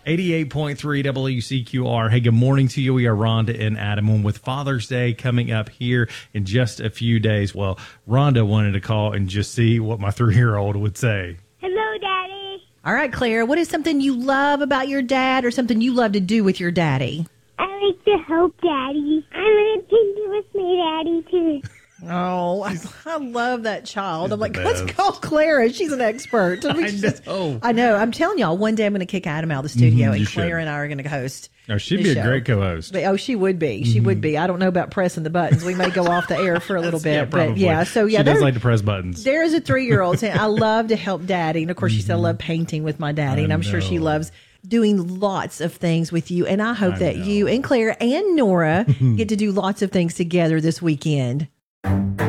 88.3 WCQR. Hey, good morning to you. We are Rhonda and Adam. And with Father's Day coming up here in just a few days, well, Rhonda wanted to call and just see what my 3-year-old would say. Hello, Daddy. All right, Claire, what is something you love about your dad or something you love to do with your daddy? I like to help Daddy. I'm going to take it with my Daddy, too. Oh, I love that child. I'm like, the let's best. call Clara. She's an expert. I know. I'm telling y'all, one day I'm going to kick Adam out of the studio, and you Claire should. and I are going to host. Oh, she'd the be a show. great co-host. But, oh, she would be. She would be. I don't know about pressing the buttons. We may go off the air for a little bit. Yeah, probably. But yeah, so yeah. She does like to press buttons. There is a 3-year-old saying, I love to help Daddy. And of course, she said, I love painting with my daddy. And I'm sure she loves doing lots of things with you. And I hope that you and Claire and Nora get to do lots of things together this weekend.